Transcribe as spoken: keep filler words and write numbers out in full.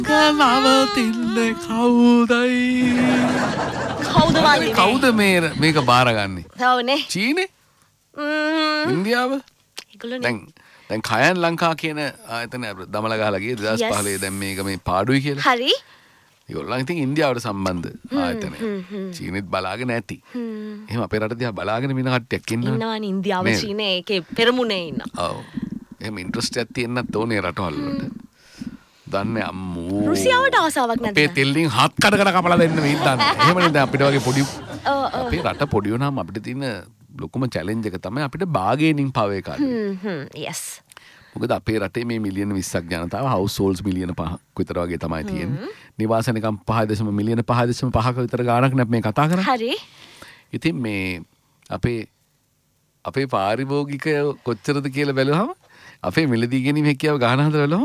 නවතින්නේ කවුදයි? කවුද වන්නේ? කවුද මේ මේක බාරගන්නේ? ඔව්නේ. චීනේ? ම්ම්. ඉන්දියාව? ඒගොල්ලෝනේ. දැන් දැන් කයන් ලංකා කියන ආයතනය දමල ගහලා ගියේ දෙදාස් පහළොව දැන් මේක මේ පාඩුයි කියලා. හරි. ඒගොල්ලන් ඉතින් ඉන්දියාවට සම්බන්ධ ආයතනය. චීනෙත් බලාගෙන ඇති. එහෙම අපේ රට දිහා බලාගෙන ඉන්න කට්ටියක් ඉන්නවනේ. ඉන්නවනේ ඉන්දියාව චීනේ ඒකේ පෙරමුණේ ඉන්නවා. ඔව්. එහෙම ඉන්ට්‍රස්ට් එකක් තියෙන්නත් ඕනේ රටවල් වලට. දන්නේ අම්මෝ. රුසියාවට ආසාවක් නැද්ද? අපේ තෙල්ලින් හත් කඩකට කපලා දෙන්න මේ ඉඳන්. එහෙමනේ දැන් අපිට වගේ පොඩි අපේ රට පොඩි වුණාම අපිට තියෙන ලොකුම චැලෙන්ජ් එක තමයි අපිට බාගේනින් පව එක අඩුයි. හ්ම් හ්ම් yes. මොකද අපේ රටේ මේ මිලියන විස්සක් ජනතාව හවුස් හෝල්ඩ්ස් මිලියන පහක් විතර වගේ තමයි තියෙන්නේ. නිවාස නිකම් පහ දශම මිලියන පහ දශම පහක විතර ගාණක් නේ මේ කතා කරන්නේ. හරි. ඉතින් මේ අපේ අපේ පාරිභෝගිකය කොච්චරද කියලා බැලුවහම අපේ මිලදී ගැනීම හැකියාව ගාන හදලා බලුවහම